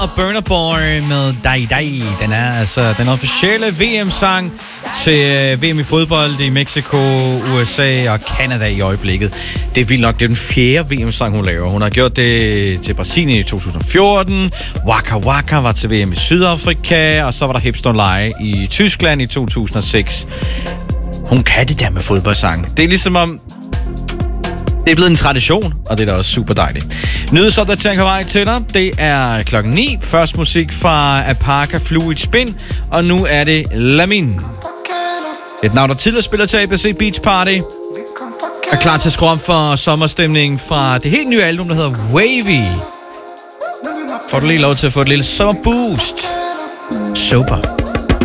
Og Burna Boy med Dai Dai. Den er altså den officielle VM-sang til VM i fodbold i Mexico, USA og Canada i øjeblikket. Det er vildt nok, det er den 4. VM-sang, hun laver. Hun har gjort det til Brasilien i 2014. Waka Waka var til VM i Sydafrika. Og så var der Hips Don't Lie i Tyskland i 2006. Hun kan det der med fodboldsang. Det er ligesom om... Det er blevet en tradition, og det er da også super dejligt. Nyhedsopdatering på vej til dig. Det er 9:00. Først musik fra Apaka Fluid Spin, og nu er det Lamin. Et navn, der tidligere spiller til ABC Beach Party, er klar til at skrue op for sommerstemningen fra det helt nye album, der hedder Wavy. Får du lige lov til at få et lille sommerboost. Super.